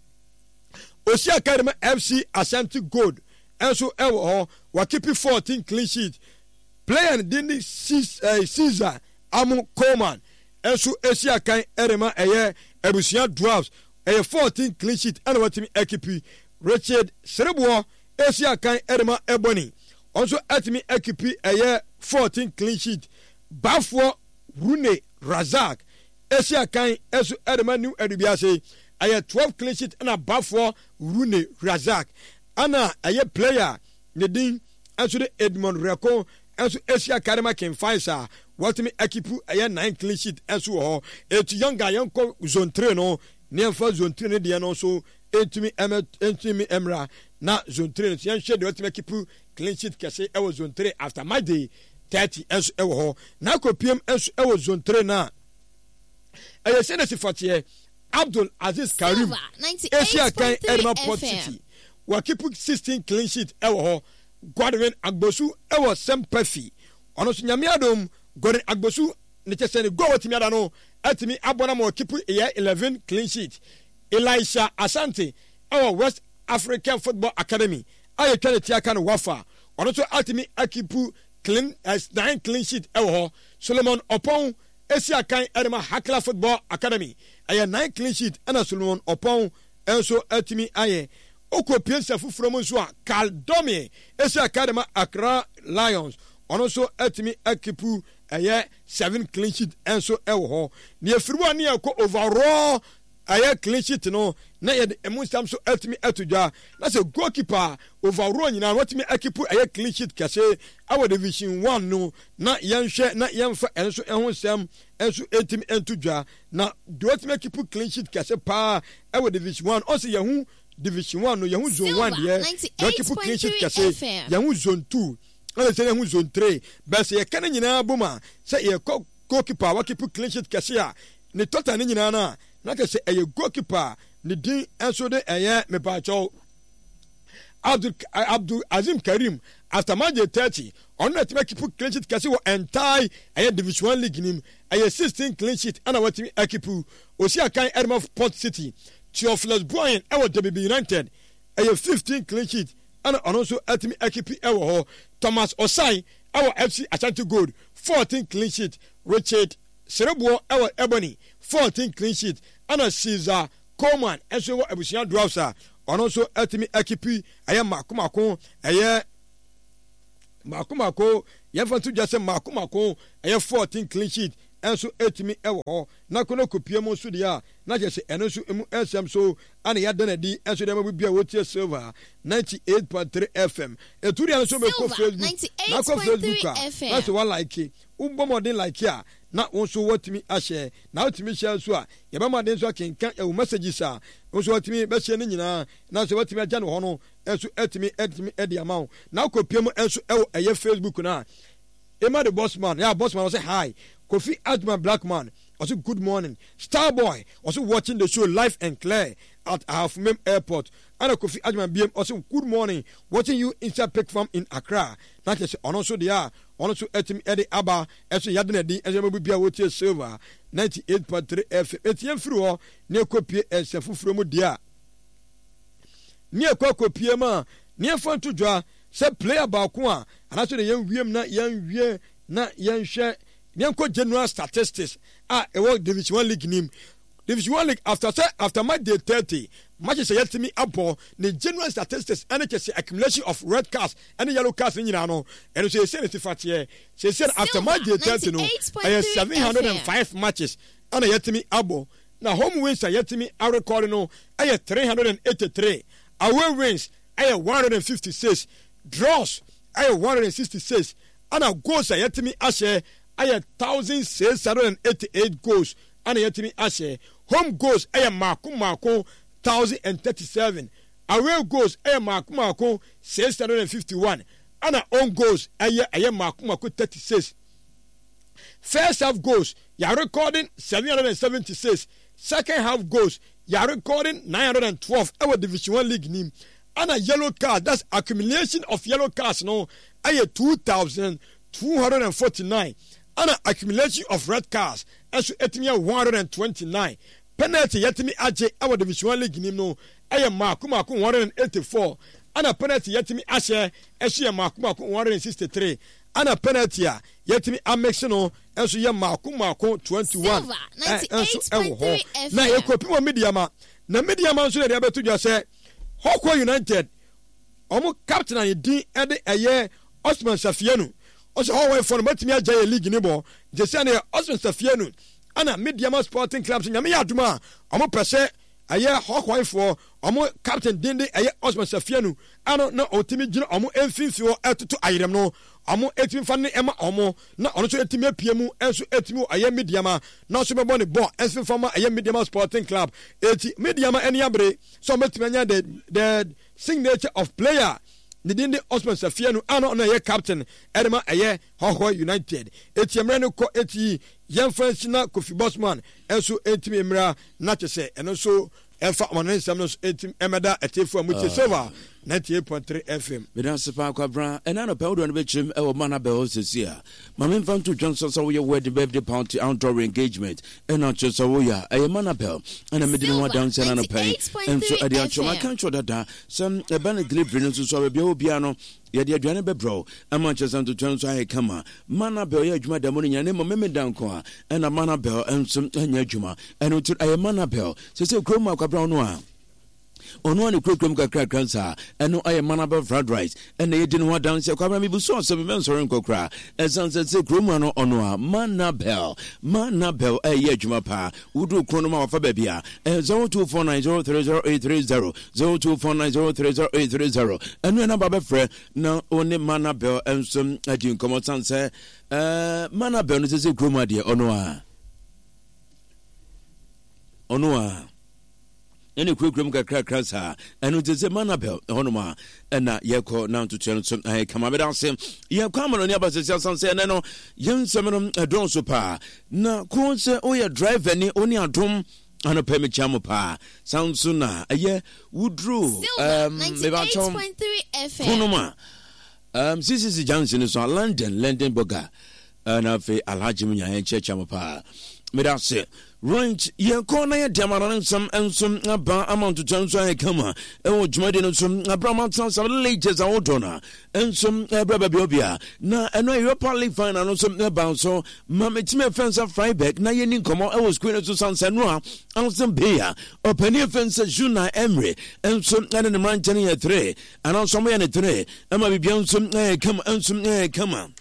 Osi Academy F C Ashanti Gold ɛnso ɛwɔ hɔ wakipi fourteen clean sheet player ne din Caesar Amu Coleman ɛnso esi akan ɛrema ɛyɛ Abusua Dwarfs ɛyɛ fourteen clean sheet ɛna watimi ekipi Richard Sereboɔ esi akan ɛrema Ebony ɔnso ɛtimi ekipi ɛyɛ fourteen clean sheet Bafoɔ Rune Razak esi akan ɛso ɛrema New Adubiase ɛyɛ twelve clean sheet ɛna Bafoɔ Rune Razak ana ɛyɛ player ne din ɛso de Edmond Reko ɛso esi akarema Kemfaisa watimi ekipu ɛyɛ nine clean sheet ɛso wɔ hɔ etu Younger yɛnkɔ zone three no neɛmfa zone three ne deɛ no so etumi ɛmɛ etumi ɛmra na zone three no yɛnhwɛ deɛ watimi ekipu clean sheet kɛse ɛwɔ zone three after my day thirty ɛso ɛwɔ hɔ na akɔpiem ɛso ɛwɔ zone three na ɛyɛ sɛ ne sifateɛ Abdul Aziz Karim esi akan ɛrema Port City wakipu sixteen clean sheet ɛwɔ hɔ Godwin Agbosu ɛwɔ Sempefi ɔno so nyame adom Godwin Agbosu ne kyɛ sɛ ne go watimi ada no atimi abɔna ma wakipu ɛyɛ eleven clean sheet Elisha Asante ɛwɔ West African Football Academy ayɛ twa ne tiaka no wafa ɔno so atimi akipu clean as nine clean sheet ɛwɔ hɔ Solomon Opon esi akan ɛrema Hakla Football Academy ɛyɛ nine clean sheet ɛna Solomon Opon ɛnso atimi ayɛ oko piensa fufuro mu nso a Carl Domie esi academy Accra Lions ɔno nso atimi akipu ɛyɛ seven clean sheet ɛnso ɛwɔ hɔ ne efiriwa ne yɛkɔ overall ɛyɛ clean sheet no na yɛde emu nsam so atimi atudwa na sɛ goalkeeper overall nyinaa watimi akipu ɛyɛ clean sheet kɛse ɛwɔ division one no na yɛnhwɛ na yɛmfa ɛnso ɛho nsɛm ɛnso etimi ɛntudwa na de watimi akipu clean sheet kɛse paa ɛwɔ division one ɔsɛ yɛho division one no yahu zone one deɛ yakipu clean sheet kɛse yahu zone two ɛna sɛ yahu zone three bɛsɛ yɛka ne nyinaa boma sɛ yɛkɔ goalkeeper wakipu clean sheet kɛse a ne total ne nyinaa na na kɛsɛ ɛyɛ goalkeeper ne din ɛnso de ɛyɛ mepakyɛw Abdul Abdul Azim Karim after match day thirty ɔno na timi akipu clean sheet kɛse wɔ entire ɛyɛ division one league nim ɛyɛ sixteen clean sheet ɛna watimi akipu osi akan ɛrema Port City Theophilus Boyen ɛwɔ D B B United ɛyɛ fifteen clean sheet ɛna ɔno nso atimi akipi ɛwɔ hɔ Thomas Osai ɛwɔ F C Ashanti Gold fourteen clean sheet Richard Sereboɔ ɛwɔ Ebony fourteen clean sheet ɛna Caesar Coleman enso wo abusia Drowsa ono so atimi akipi aye makomako aye makomako ye fantu jase makomako aye fourteen clean sheet enso atimi ewo ho na kono kopie mo so dia na je se eno so emu esem so ana ya dana di enso dem bia wotie silver ninety-eight point three F M eturi an so me ko Facebook na ko Facebook na so wa like umbo modern like ya na wonso watimi ahye na watimi share so a ye ba modern so kenkan e messages a wonso watimi be share ni nyina na so watimi agya no ho no enso atimi atimi edi amount na kopie mo enso e eye Facebook na Emma the boss man yeah boss man say hi Kofi Adman Blackman also good morning Starboy also watching the show live and clear at Halfmem Airport and Kofi Adman B M also good morning watching you inside Peck Farm in Accra that is also there also etim Eddie Abba also Yadnedi and you be a silver ninety-eight point three F M etiem fru ne kopie ensefu fru mu dia ne kopie ma ne fan to dwa say player ba ko a anaso de yan wiem na yan wie na yan hwe Nianko general statistics ah e work Division one league nim Division one league after say after match day thirty matches say yet me abo the general statistics and it accumulation of red cards and yellow cards ni nyina no and so say it fat here say said after match day thirty no I seven hundred five matches and yet me abo na home wins yet me are recording no I three hundred eighty-three away wins I one hundred fifty-six draws I one hundred sixty-six and a goals yet me ashe I one thousand six hundred eighty-eight goals and yet me ashe home goals I am Marco Marco one thousand thirty-seven away goals I am Marco Marco six hundred fifty-one and our own goals I am Marco Marco thirty-six first half goals you are recording seven hundred seventy-six second half goals you are recording nine hundred twelve our Division one league name and a yellow card that's accumulation of yellow cards no I two thousand two hundred forty-nine and an accumulation of red cards and so etimi one hundred twenty-nine penalty yetimi aje our Division one league nim no I am Marco Marco one hundred eighty-four and a penalty yetimi ashe esu Marco Marco one hundred sixty-three and a penalty yetimi amex no enso ye Marco Marco twenty-one enso ewo ho na ye kopi mo media ma na media ma nso dey abeto dwa say Hawkway United omo captain an din e de eye Osman Safianu also how for the Matimi Ajay League ni bo je say na Osman Safianu ana Mediama Sporting Club nyame yaduma omo pese aye Hawkway for omo captain din de aye Osman Safianu ano na otimi gina omo emfinfi o etoto ayirem no omo etimi fa ne ema omo na ono so etimi apiemu enso etimi aye Mediama na so bebo ne bo enso fa ma aye Mediama Sporting Club eti Mediama eni abre so metimi anya the the signature of player the din de Osman Safianu ano na ye captain edema aye Hawkway United eti emre no ko eti yemfansi na Kofi Bosman enso etimi emra na chese eno so efa onen samno etim emeda etefu amuche silver ninety-eight point three F M Medan sepa kwabra ena no pewdo no betrim e wo mana be ho sesia mama mfam to Johnson so we wedding birthday party outdoor engagement ena cho so we ya e mana bell ena medin wa down say na pay enso ade achoma kan cho dada some e ban delivery no so so be obia no ye de aduane be bro ama chesan to Johnson aye kama mana bell ye adwuma da mo nya ne mo meme dan ko a ena mana bell enso anya adwuma ena to aye mana bell se se kroma kwabra no a ono ne krokom kakra kansa eno aye manaba fried rice ene ye din ho dan se kwabra mi bu so so be mensore nkokra esanse se kromu no ono a manabel manabel aye adwuma pa wudu krono ma wafa ba bia zero two four nine zero three zero eight three zero zero two four nine zero three zero eight three zero eno na baba frɛ na one manabel ensom adi nkomo sanse eh manabel no se kromu ade ono a ono a any curriculum kakra sa and it is a manabel honoma and yeko now to turn some I come up with him ye come on your bus say no young seminum a drone super na ko say o ya drive any only a drum and a permit chamo pa sound sooner a year woodrew um ninety-eight point three F M honoma um C C Johnson is on London London Boga and afi Alhaji Munya en chamo pa medase range ye corner ye demaran some and some aba amount to chance I come e wo dwumade no some abrama sans latest awodona and some braba biobia na eno Europa League final no some ba so mametime fence Freiburg na ye ni komo e was queen to San Senua Anson Beya openi fence Juna Emery and some na the man ten three and on some ye three e ma bibia some come and some come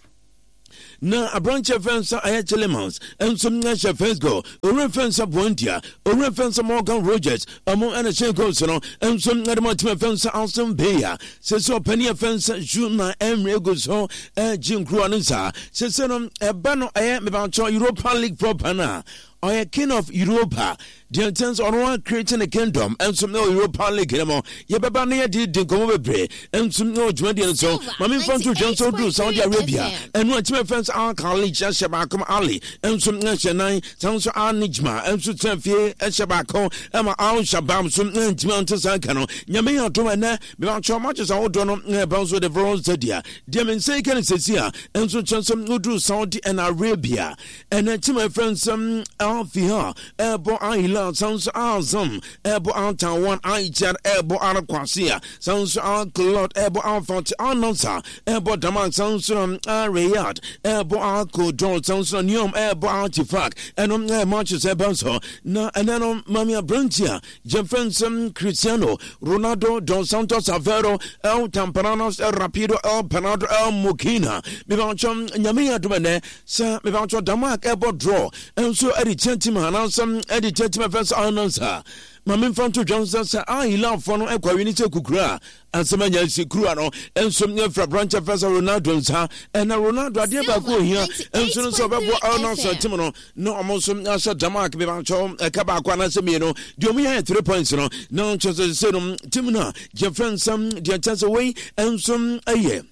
na a branch of fence I Lemons and some national fence go or reference of Bontia or reference of Morgan Rogers among and a Shanko and some other fence Alston Beya says so penny offense Juna Emery goes home Jim Cruanza says a banner I am about Europa League proper I am king of Europa. The intents on one creating a kingdom and some no Europa League anymore. Yababania did the come over and some no twenty and so. Mammy Font to Johnson do Saudi Arabia and what my friends are college as Shabakam Ali and some Nashanai, Sounds are Nijma and Sutanfi and Shabako and my own Shabam, some Mountains Sakano. Yamia to my neck, without so much as I would don't bounce with the Bronze Zedia. Demin Sakan says here and so some no do Saudi and Arabia and then to my friends some. Alfia, Ebo Aila, sounds awesome. Ebo Anta one Aichar, Ebo Araquasia, sounds Alcolot, Ebo Alfont, Anonsa, Ebo Damak, sounds from Arayat, Ebo Alco, Joel, sounds from Yom, Ebo Artifact, and on Marches Ebanso, na and then on Mamia Brantia, Jefferson Cristiano, Ronaldo, Don Santos Avero, El Tamparanos, El Rapido, El Panado, El Mukina, Mivanchom, Yamia Dumene, Sir Mivancho Damak, Ebo Draw, and so Eddie. Gentleman, and some edit gentleman first answer. Mammy Fonto Johnson said, I love for no equinity kukra, and some Yancy Cruano, and some near for branch of Professor Ronaldo, and a Ronaldo, dear Baku here, and soon as about answer Timono, no almost some answer Damak, Bivancho, a Cabacana Semino, do me had three points, no, no, just a serum, Timona, Jeffren, some dear chance away, and some a year.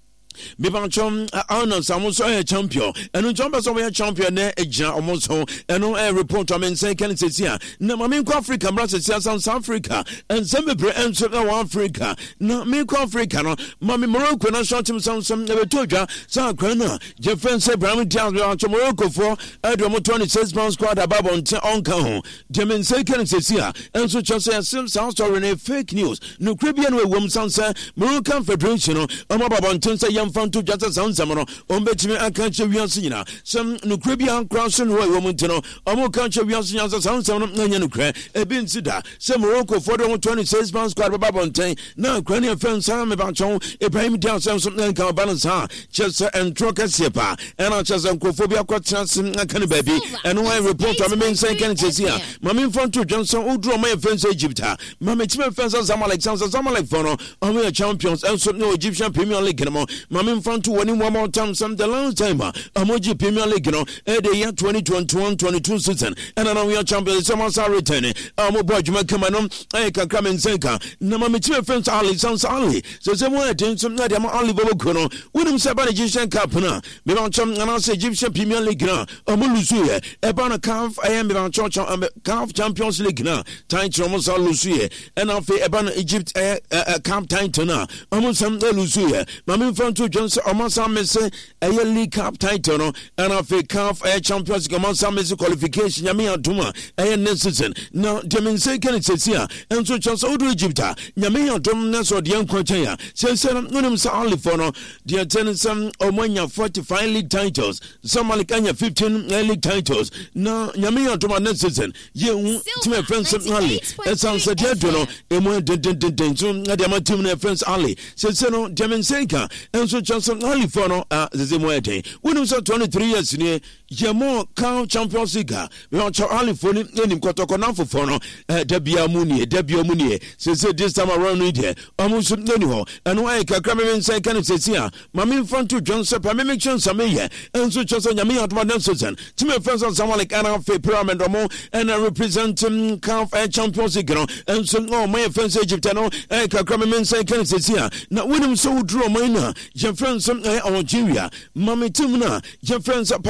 Bibanchom Arnold almost a champion, and on Jumpers of a champion, a jar almost home, and on a report of second here. No, Mamiko Africa, Brazil, South Africa, and some and South Africa. No, Miko Africa, no, Mammy Morocco, and shot him some some never told ya, South Crana, Jeffrey said, Brown Town, Morocco for Adamo twenty-six pounds squad above on Onka. Demin second here, and so just say, some South story fake news. No Caribbean way, woman, Sansa, Moroccan Federation, or Mabon Tunsa Yam. To just sound someone on betting I can't show you seen some no Caribbean crossing way woman to know almost can't show you seen as a sound sound of crack a bin sida some Morocco for the twenty-six pounds squad of Babontain now Cranian friend Sam about John a prime down something can balance her Chester and Troca Sepa and I just uncophobia quite chance and can baby and when I report on the main second says here Mammy Fonto Johnson who draw my friends Egypt Mammy Tim friends as Zamalek sounds as Zamalek for no on we are champions and so no Egyptian Premier League anymore. Mammy in front to winning one more time some the last time Amoji Premier League no eh the year twenty twenty-one twenty-two season and now we are champions some are returning Amo boy Juma Kamano eh can come and seka na mama team friends Ali sounds Ali so some way thing some na dem Ali bobo kono winning seven Egyptian cup na me ban cham na say Egyptian Premier League na Amo lusu ye e ban C A F I am me ban church C A F Champions League na title Amo sa lusu ye and afi e ban Egypt eh cup title na Amo sam lusu ye mama in front to Johnson Omansa Messi a League Cup title no and of a C A F a Champions League Omansa Messi qualification Yami Aduma a next season now Demin second says here and so just Odo Egypt Yami Adum Naso the Unquantaya says no sa only for no the attendance some Omania forty-five league titles some Malikanya fifteen league titles now Yami Aduma next season you to my friends Ali that sounds a dead no emo den den den so na dem team na friends Ali says no Demin second and so Johnson only for no uh the way day when so twenty-three years near Yamo Cow Champions League we want only for him in Kotoko na for no Debia Muni Debia Muni says this time around with here almost anyhow and why ka Kramen second says here Mammy front to Johnson Pame make chance some here and so Johnson Yami at one season to my friends on someone like Anna Fe Pyramid and I represent um Cow Champions League and so no my friends Egypt no eh ka Kramen second says here now when him so draw mine your friends some Algeria Mammy Timna your friends Parado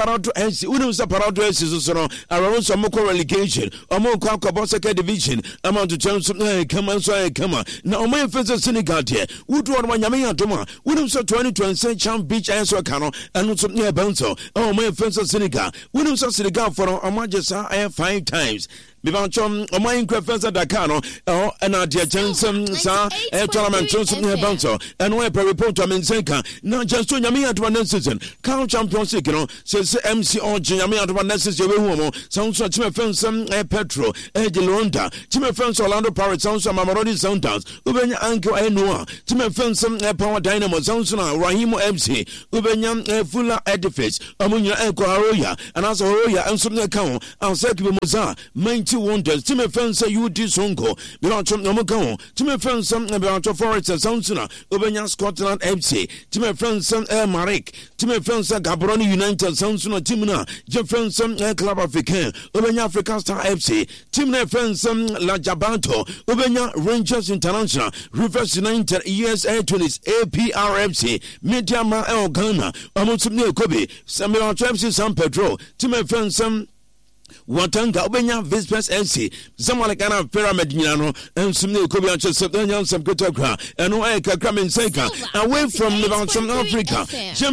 F C we know say Parado F C so no around some more relegation omo kwa kwa second division amount to chance eh come on so eh come on na omo face Senegal there we do one nyame adoma we know say twenty twenty champ beach and so kan no eno so near bounce omo face Senegal we know say Senegal for omo just five times Bibanchom, a mine Professor Dakano, or an idea Jensen, sir, a tournament Johnson Bouncer, and where per report to Mensenka, not just to Yamia to one season. Count Champion Sikino, says M C O Yamia to one necessary woman, sounds like Timmy Fenson, a Petro, a Delonda, Timmy Fenson, Orlando Pirates, sounds like Mamaroni Soundhouse, Ubenya Anko Noa, Timmy Fenson, a Power Dynamo, sounds like Rahimo M C, Ubenya, a Fuller Edifice, Amunia Anko Aroya, and as Aroya, and some account, and Seki Muza, main two wonders. Timmy Fencer, you did Sonko, Bilanchum Namoko, Timmy Fencer, Bilancho Forest, Soundsuna, Ubenya Scotland M C, Timmy Fencer, El Marik, Timmy Fencer, Gaborone United, Soundsuna, Timuna, Jeff Fencer, Club African, Ubenya African Star F C, Timmy Fencer, La Jabanto, Ubenya Rangers International, Rivers United, E S A twenties, A P R F C, Mediama El Ghana, Amutsumne Kobe, Samuel F C San Pedro, Timmy Fencer, Watanga Obenya Vispes N C someone like an pyramid Yano and some new Kobian Sabanian some Kotokra and Oeka Kramen Seka away from Lebanon, Africa.